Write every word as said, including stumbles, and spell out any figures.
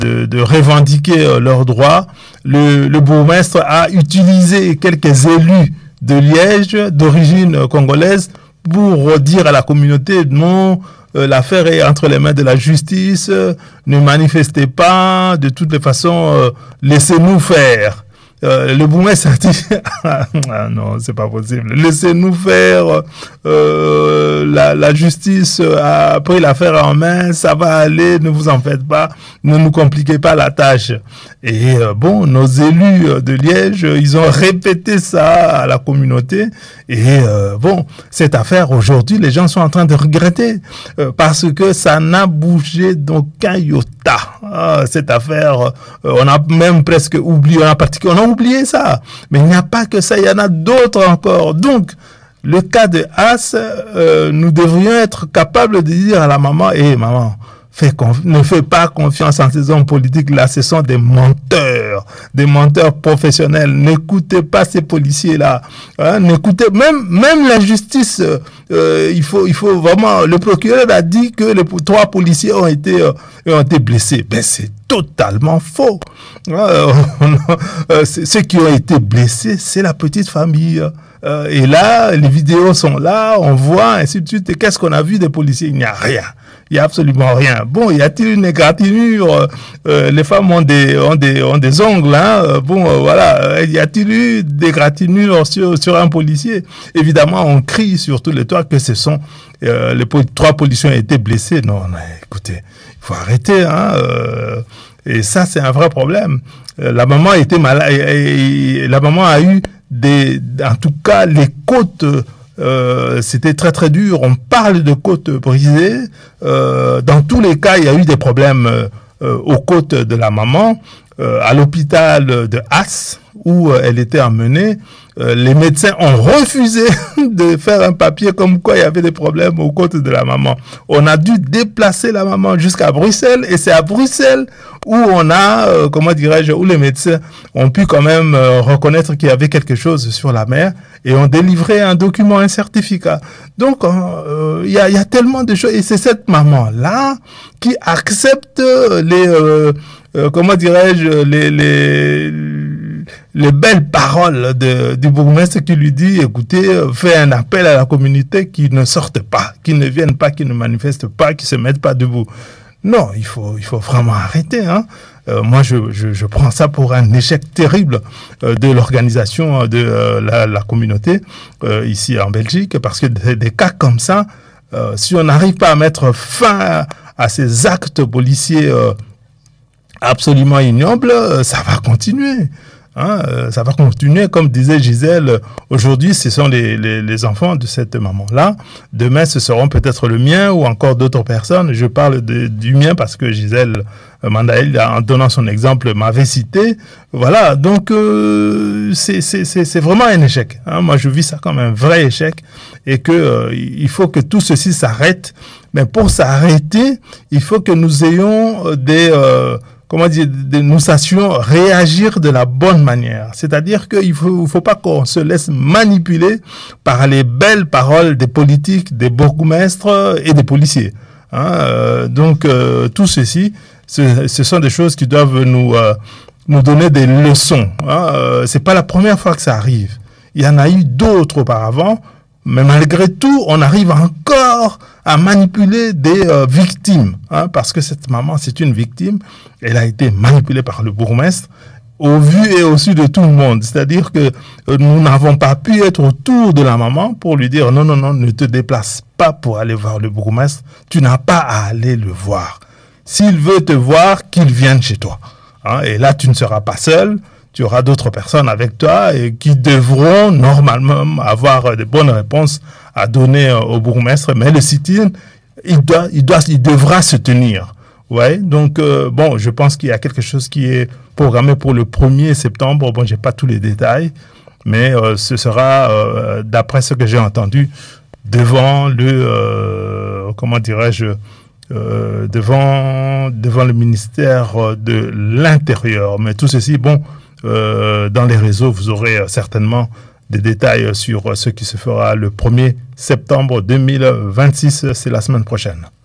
de, de revendiquer leurs droits, le, le bourgmestre a utilisé quelques élus de Liège d'origine congolaise pour dire à la communauté non, euh, l'affaire est entre les mains de la justice, euh, ne manifestez pas, de toutes les façons, euh, laissez-nous faire. Euh, le bourgmestre a dit ah non, c'est pas possible. Laissez-nous faire. Euh, la, la justice a pris l'affaire en main. Ça va aller. Ne vous en faites pas. Ne nous compliquez pas la tâche. Et euh, bon, nos élus de Liège, ils ont répété ça à la communauté. Et euh, bon, cette affaire aujourd'hui, les gens sont en train de regretter euh, parce que ça n'a bougé d'aucun iota. Ah, cette affaire, euh, on a même presque oublié. On a particulièrement on a oublié ça. Mais il n'y a pas que ça, il y en a d'autres encore. Donc, le cas de As, euh, nous devrions être capables de dire à la maman, hé hey, maman, fais conf- ne fais pas confiance en ces hommes politiques là, ce sont des menteurs, des menteurs professionnels. N'écoutez pas ces policiers là. Hein, n'écoutez même même la justice. Euh, il faut il faut vraiment. Le procureur a dit que les trois policiers ont été euh, ont été blessés. Ben c'est totalement faux. Euh, euh, ceux qui ont été blessés, c'est la petite famille. Euh, et là, les vidéos sont là, on voit, ainsi de suite. Et qu'est-ce qu'on a vu des policiers? Il n'y a rien. Il n'y a absolument rien. Bon, y a-t-il une égratignure? euh, Les femmes ont des, ont des, ont des ongles, hein. Euh, bon, euh, voilà. Y a-t-il eu des égratignures sur, sur un policier? Évidemment, on crie sur tous les toits que ce sont, euh, les po- trois policiers ont été blessés. Non, non, écoutez, il faut arrêter, hein. Euh, et ça, c'est un vrai problème. Euh, la maman était malade, et, et la maman a eu des, en tout cas, les côtes, euh, c'était très très dur. On parle de côtes brisées. Euh, dans tous les cas, il y a eu des problèmes euh, aux côtes de la maman. Euh, à l'hôpital de As, où euh, elle était emmenée, euh, les médecins ont refusé de faire un papier comme quoi il y avait des problèmes aux côtes de la maman. On a dû déplacer la maman jusqu'à Bruxelles, et c'est à Bruxelles où on a, euh, comment dirais-je, où les médecins ont pu quand même euh, reconnaître qu'il y avait quelque chose sur la mère et ont délivré un document, un certificat. Donc, il euh, y, a, y a tellement de choses, et c'est cette maman-là qui accepte les... Euh, Euh, comment dirais-je, les, les, les belles paroles de, du bourgmestre qui lui dit, écoutez, fais un appel à la communauté qui ne sorte pas, qui ne vienne pas, qui ne manifeste pas, qui se mette pas debout. Non, il faut, il faut vraiment arrêter, hein. Euh, moi, je, je, je prends ça pour un échec terrible euh, de l'organisation de euh, la, la communauté euh, ici en Belgique, parce que des, des cas comme ça, euh, si on n'arrive pas à mettre fin à, à ces actes policiers euh, absolument ignoble, ça va continuer. Hein, ça va continuer, comme disait Gisèle, aujourd'hui ce sont les, les, les enfants de cette maman-là, demain ce seront peut-être le mien ou encore d'autres personnes. Je parle de, du mien parce que Gisèle Mandaël, en donnant son exemple, m'avait cité. Voilà, donc euh, c'est, c'est, c'est, c'est vraiment un échec. Hein. Moi je vis ça comme un vrai échec et que euh, il faut que tout ceci s'arrête. Mais pour s'arrêter, il faut que nous ayons des... Euh, comment dire, de, nous sachions réagir de la bonne manière. C'est-à-dire qu'il faut, faut pas qu'on se laisse manipuler par les belles paroles des politiques, des bourgmestres et des policiers. Hein, euh, donc, euh, tout ceci, ce, ce sont des choses qui doivent nous, euh, nous donner des leçons. Hein. Euh, c'est pas la première fois que ça arrive. Il y en a eu d'autres auparavant. Mais malgré tout, on arrive encore à manipuler des euh, victimes, hein, parce que cette maman, c'est une victime. Elle a été manipulée par le bourgmestre au vu et au su de tout le monde. C'est-à-dire que euh, nous n'avons pas pu être autour de la maman pour lui dire non, non, non, ne te déplace pas pour aller voir le bourgmestre. Tu n'as pas à aller le voir. S'il veut te voir, qu'il vienne chez toi. Hein, et là, tu ne seras pas seul. Tu auras d'autres personnes avec toi et qui devront normalement avoir de bonnes réponses à donner au bourgmestre. Mais le sit-in, il doit, il doit, il devra se tenir. Ouais. Donc, euh, bon, je pense qu'il y a quelque chose qui est programmé pour le premier septembre. Bon, j'ai pas tous les détails, mais euh, ce sera, euh, d'après ce que j'ai entendu, devant le, euh, comment dirais-je, euh, devant, devant le ministère de l'Intérieur. Mais tout ceci, bon, Euh, dans les réseaux, vous aurez euh, certainement des détails sur euh, ce qui se fera le premier septembre deux mille vingt-six, c'est la semaine prochaine.